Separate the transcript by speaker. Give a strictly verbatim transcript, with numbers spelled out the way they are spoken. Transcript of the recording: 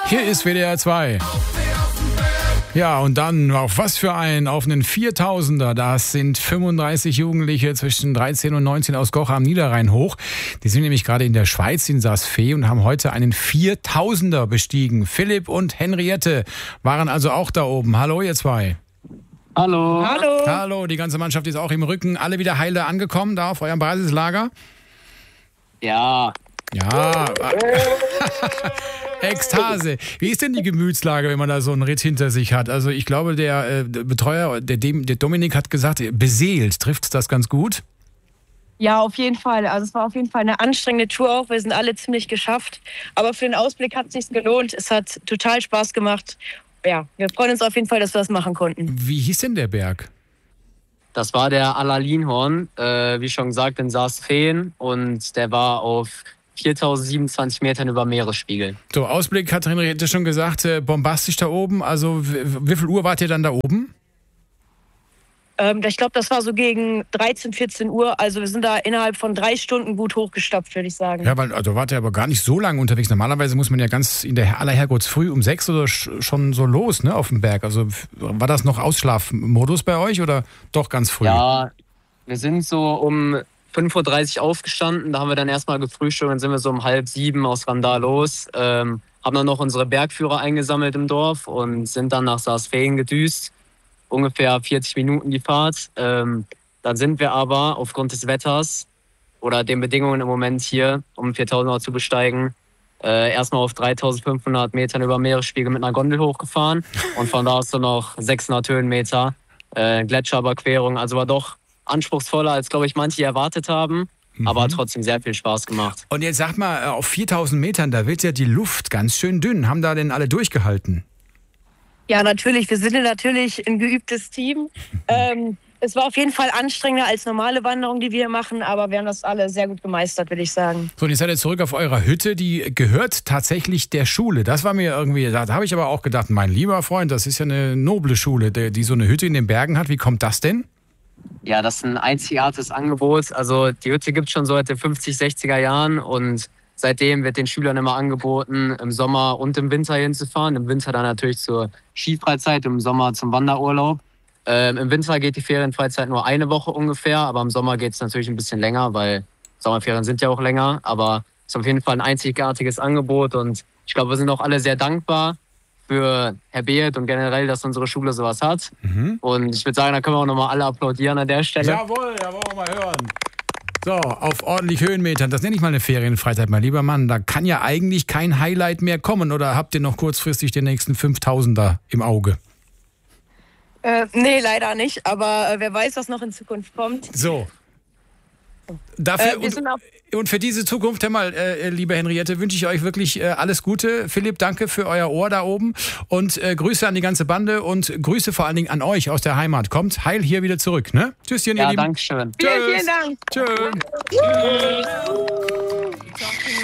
Speaker 1: Hier ist W D R zwei. Ja, und dann auf was für einen, auf einen viertausender. Das sind fünfunddreißig Jugendliche zwischen dreizehn und neunzehn aus Goch am Niederrhein hoch. Die sind nämlich gerade in der Schweiz, in Saas-Fee, und haben heute einen viertausender bestiegen. Philipp und Henriette waren also auch da oben. Hallo, ihr zwei.
Speaker 2: Hallo.
Speaker 3: Hallo.
Speaker 1: Hallo, die ganze Mannschaft ist auch im Rücken. Alle wieder heil da angekommen, da auf eurem Basislager?
Speaker 2: Ja.
Speaker 1: Ja. Ekstase. Wie ist denn die Gemütslage, wenn man da so einen Ritt hinter sich hat? Also ich glaube, der, äh, der Betreuer, der, der Dominik hat gesagt, beseelt. Trifft das ganz gut?
Speaker 3: Ja, auf jeden Fall. Also es war auf jeden Fall eine anstrengende Tour auch. Wir sind alle ziemlich geschafft. Aber für den Ausblick hat es sich gelohnt. Es hat total Spaß gemacht. Ja, wir freuen uns auf jeden Fall, dass wir das machen konnten.
Speaker 1: Wie hieß denn der Berg?
Speaker 2: Das war der Allerlinhorn, äh, wie schon gesagt, in Saas-Feen. Und der war auf viertausendsiebenundzwanzig Metern über Meeresspiegel.
Speaker 1: So, Ausblick hat Henriette schon gesagt, äh, bombastisch da oben. Also w- wie viel Uhr wart ihr dann da oben?
Speaker 3: Ähm, ich glaube, das war so gegen dreizehn, vierzehn Uhr. Also wir sind da innerhalb von drei Stunden gut hochgestapft, würde ich sagen.
Speaker 1: Ja, weil also wart ihr aber gar nicht so lange unterwegs. Normalerweise muss man ja ganz in der aller Herrgotts früh um sechs oder sch- schon so los, ne, auf dem Berg. Also war das noch Ausschlafmodus bei euch oder doch ganz früh?
Speaker 2: Ja, wir sind so um fünf Uhr dreißig aufgestanden. Da haben wir dann erstmal gefrühstückt und sind wir so um halb sieben aus Randar los. Ähm, haben dann noch unsere Bergführer eingesammelt im Dorf und sind dann nach Saas-Feen gedüst. Ungefähr vierzig Minuten die Fahrt. Ähm, dann sind wir aber aufgrund des Wetters oder den Bedingungen im Moment hier, um viertausender zu besteigen, äh, erstmal auf dreitausendfünfhundert Metern über Meeresspiegel mit einer Gondel hochgefahren und von da aus so noch sechshundert Höhenmeter äh, Gletscherüberquerung. Also war doch anspruchsvoller, als, glaube ich, manche erwartet haben, mhm. aber hat trotzdem sehr viel Spaß gemacht.
Speaker 1: Und jetzt sag mal, auf viertausend Metern, da wird ja die Luft ganz schön dünn. Haben da denn alle durchgehalten?
Speaker 3: Ja, natürlich. Wir sind ja natürlich ein geübtes Team. Ähm, es war auf jeden Fall anstrengender als normale Wanderungen, die wir machen, aber wir haben das alle sehr gut gemeistert, würde ich sagen.
Speaker 1: So, und jetzt seid ihr zurück auf eurer Hütte, die gehört tatsächlich der Schule. Das war mir irgendwie, da habe ich aber auch gedacht, mein lieber Freund, das ist ja eine noble Schule, die so eine Hütte in den Bergen hat. Wie kommt das denn?
Speaker 2: Ja, das ist ein einzigartiges Angebot. Also die Hütte gibt es schon seit den fünfzig, sechziger Jahren und seitdem wird den Schülern immer angeboten, im Sommer und im Winter hinzufahren. Im Winter dann natürlich zur Skifreizeit, im Sommer zum Wanderurlaub. Ähm, Im Winter geht die Ferienfreizeit nur eine Woche ungefähr, aber im Sommer geht es natürlich ein bisschen länger, weil Sommerferien sind ja auch länger. Aber es ist auf jeden Fall ein einzigartiges Angebot und ich glaube, wir sind auch alle sehr dankbar für Herr Beeth und generell, dass unsere Schule sowas hat. Mhm. Und ich würde sagen, da können wir auch nochmal alle applaudieren an der Stelle.
Speaker 1: Jawohl, ja, wollen wir mal hören. So, auf ordentlich Höhenmetern, das nenne ich mal eine Ferienfreizeit, mein lieber Mann. Da kann ja eigentlich kein Highlight mehr kommen. Oder habt ihr noch kurzfristig den nächsten fünftausender im Auge?
Speaker 3: Äh, nee, leider nicht. Aber äh, wer weiß, was noch in Zukunft kommt.
Speaker 1: So. Dafür
Speaker 3: Äh, wir sind auch
Speaker 1: und, und für diese Zukunft, hör mal, äh, liebe Henriette, wünsche ich euch wirklich äh, alles Gute. Philipp, danke für euer Ohr da oben. Und äh, Grüße an die ganze Bande und Grüße vor allen Dingen an euch aus der Heimat. Kommt heil hier wieder zurück, ne? Tschüsschen, ihr
Speaker 2: Ja,
Speaker 1: Lieben.
Speaker 2: danke schön.
Speaker 3: Vielen, vielen Dank.
Speaker 1: Tschüss. Tschüss.